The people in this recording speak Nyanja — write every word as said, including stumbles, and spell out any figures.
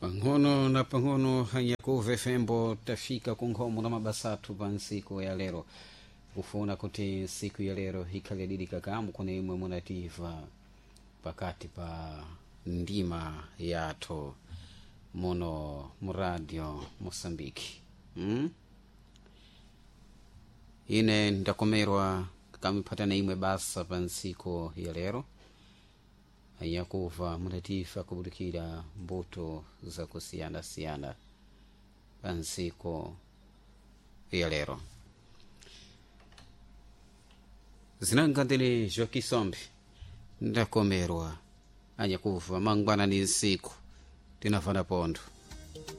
Pang'ono na pang'ono hanyakuve fembo tafika kunkhomo na mabasathu pa nsiku ya lero kufuna kuti siku ya lero ikhalelilika kamu kuna imwe munativa pakati pa ndima yathu muno mu radio Mosambiki. hmm? Ine ndakomerwa kamiphatana imwe basa pa nsiku ya lero yakuva munatifa kubulikira mbuto za kusiyana-siyana pa nsiku ya lero. Zinangandile Joaquim Sombe ndakomerwa anyakuva mangwana ni nsiku tinafana pondo.